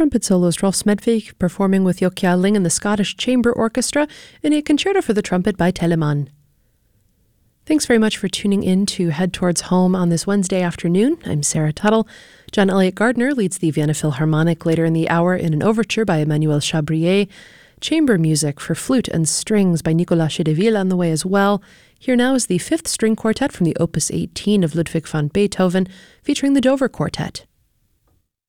trumpet soloist Rolf Smedvig performing with Jokja Ling and the Scottish Chamber Orchestra in a concerto for the trumpet by Telemann. Thanks very much for tuning in to Head Towards Home on this Wednesday afternoon. I'm Sarah Tuttle. John Elliott Gardner leads the Vienna Philharmonic later in the hour in an overture by Emmanuel Chabrier. Chamber music for flute and strings by Nicolas Chedeville on the way as well. Here now is the fifth string quartet from the Opus 18 of Ludwig van Beethoven, featuring the Dover Quartet.